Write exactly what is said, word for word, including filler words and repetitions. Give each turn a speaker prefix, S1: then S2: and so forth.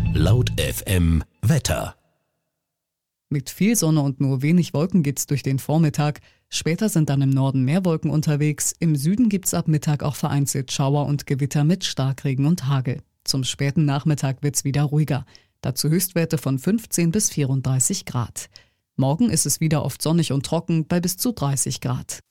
S1: Laut F M Wetter.
S2: Mit viel Sonne und nur wenig Wolken geht's durch den Vormittag. Später sind dann im Norden mehr Wolken unterwegs. Im Süden gibt's ab Mittag auch vereinzelt Schauer und Gewitter mit Starkregen und Hagel. Zum späten Nachmittag wird's wieder ruhiger. Dazu Höchstwerte von fünfzehn bis vierunddreißig Grad. Morgen ist es wieder oft sonnig und trocken bei bis zu dreißig Grad.